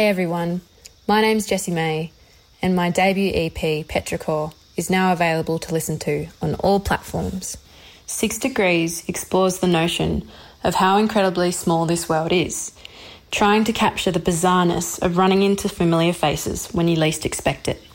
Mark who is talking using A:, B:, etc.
A: Hey everyone, my name's Jessie May, and my debut EP, Petrichor, is now available to listen to on all platforms. 6 Degrees explores the notion of how incredibly small this world is, trying to capture the bizarreness of running into familiar faces when you least expect it.